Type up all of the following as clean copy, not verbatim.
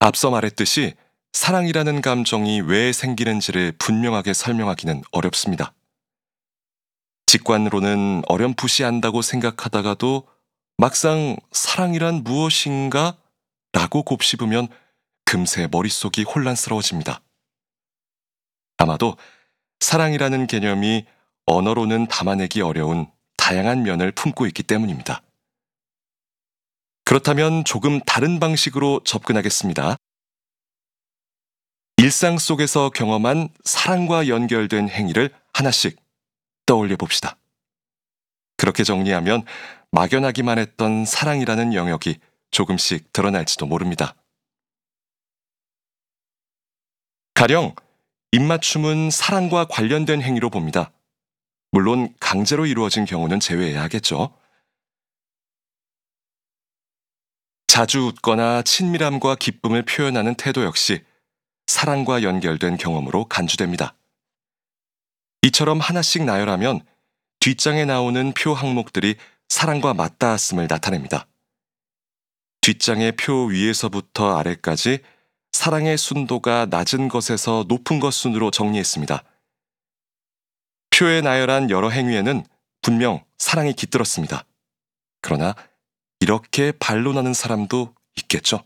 앞서 말했듯이 사랑이라는 감정이 왜 생기는지를 분명하게 설명하기는 어렵습니다. 직관으로는 어렴풋이 안다고 생각하다가도 막상 사랑이란 무엇인가? 라고 곱씹으면 금세 머릿속이 혼란스러워집니다. 아마도 사랑이라는 개념이 언어로는 담아내기 어려운 다양한 면을 품고 있기 때문입니다. 그렇다면 조금 다른 방식으로 접근하겠습니다. 일상 속에서 경험한 사랑과 연결된 행위를 하나씩 떠올려 봅시다. 그렇게 정리하면 막연하기만 했던 사랑이라는 영역이 조금씩 드러날지도 모릅니다. 가령 입맞춤은 사랑과 관련된 행위로 봅니다. 물론 강제로 이루어진 경우는 제외해야 하겠죠. 자주 웃거나 친밀함과 기쁨을 표현하는 태도 역시 사랑과 연결된 경험으로 간주됩니다. 이처럼 하나씩 나열하면 뒷장에 나오는 표 항목들이 사랑과 맞닿았음을 나타냅니다. 뒷장의 표 위에서부터 아래까지 사랑의 순도가 낮은 것에서 높은 것 순으로 정리했습니다. 표에 나열한 여러 행위에는 분명 사랑이 깃들었습니다. 그러나 이렇게 반론하는 사람도 있겠죠.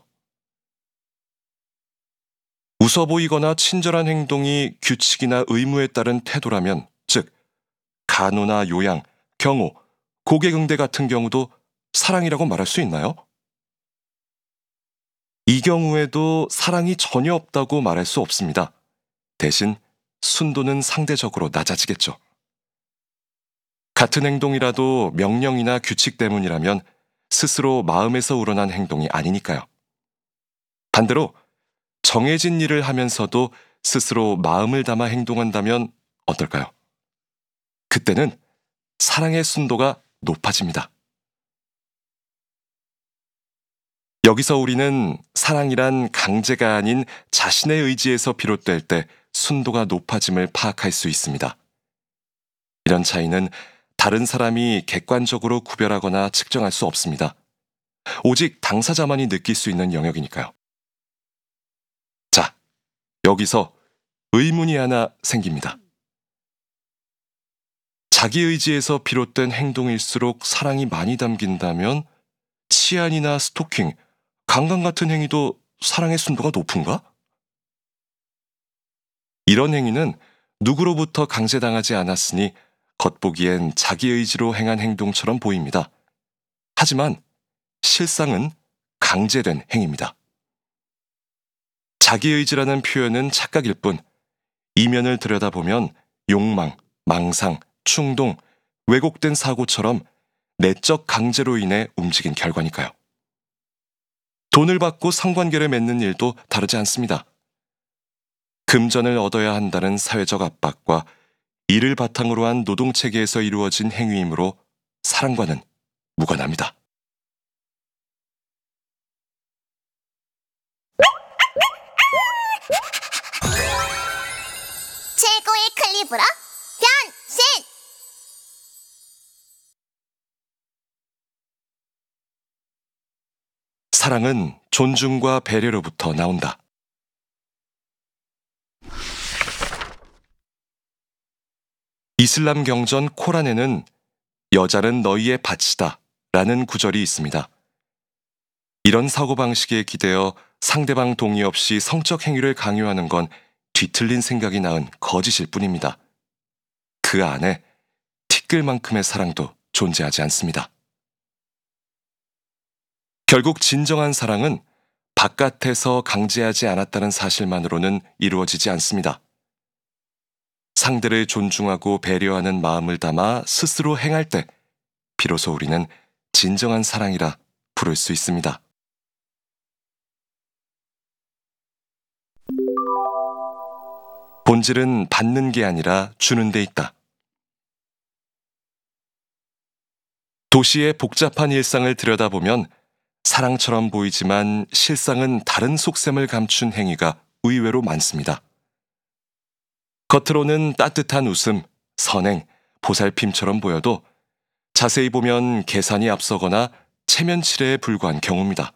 웃어 보이거나 친절한 행동이 규칙이나 의무에 따른 태도라면, 즉 간호나 요양, 경호, 고객응대 같은 경우도 사랑이라고 말할 수 있나요? 이 경우에도 사랑이 전혀 없다고 말할 수 없습니다. 대신 순도는 상대적으로 낮아지겠죠. 같은 행동이라도 명령이나 규칙 때문이라면 스스로 마음에서 우러난 행동이 아니니까요. 반대로 정해진 일을 하면서도 스스로 마음을 담아 행동한다면 어떨까요? 그때는 사랑의 순도가 높아집니다. 여기서 우리는 사랑이란 강제가 아닌 자신의 의지에서 비롯될 때 순도가 높아짐을 파악할 수 있습니다. 이런 차이는 다른 사람이 객관적으로 구별하거나 측정할 수 없습니다. 오직 당사자만이 느낄 수 있는 영역이니까요. 자, 여기서 의문이 하나 생깁니다. 자기 의지에서 비롯된 행동일수록 사랑이 많이 담긴다면 치안이나 스토킹, 강간 같은 행위도 사랑의 순도가 높은가? 이런 행위는 누구로부터 강제당하지 않았으니 겉보기엔 자기 의지로 행한 행동처럼 보입니다. 하지만 실상은 강제된 행위입니다. 자기 의지라는 표현은 착각일 뿐 이면을 들여다보면 욕망, 망상, 충동, 왜곡된 사고처럼 내적 강제로 인해 움직인 결과니까요. 돈을 받고 성관계를 맺는 일도 다르지 않습니다. 금전을 얻어야 한다는 사회적 압박과 이를 바탕으로 한 노동체계에서 이루어진 행위이므로 사랑과는 무관합니다. 최고의 클립으로 변신! 사랑은 존중과 배려로부터 나온다. 이슬람 경전 코란에는 여자는 너희의 밭이다 라는 구절이 있습니다. 이런 사고방식에 기대어 상대방 동의 없이 성적 행위를 강요하는 건 뒤틀린 생각이 낳은 거짓일 뿐입니다. 그 안에 티끌만큼의 사랑도 존재하지 않습니다. 결국 진정한 사랑은 바깥에서 강제하지 않았다는 사실만으로는 이루어지지 않습니다. 상대를 존중하고 배려하는 마음을 담아 스스로 행할 때 비로소 우리는 진정한 사랑이라 부를 수 있습니다. 본질은 받는 게 아니라 주는 데 있다. 도시의 복잡한 일상을 들여다보면 사랑처럼 보이지만 실상은 다른 속셈을 감춘 행위가 의외로 많습니다. 겉으로는 따뜻한 웃음, 선행, 보살핌처럼 보여도 자세히 보면 계산이 앞서거나 체면치레에 불과한 경우입니다.